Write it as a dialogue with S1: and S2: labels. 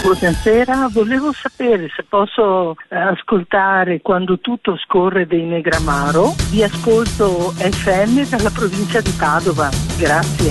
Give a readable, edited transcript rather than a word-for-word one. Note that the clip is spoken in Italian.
S1: Buonasera, volevo sapere se posso ascoltare Quando tutto scorre dei Negramaro. Vi ascolto FM dalla provincia di Padova. Grazie.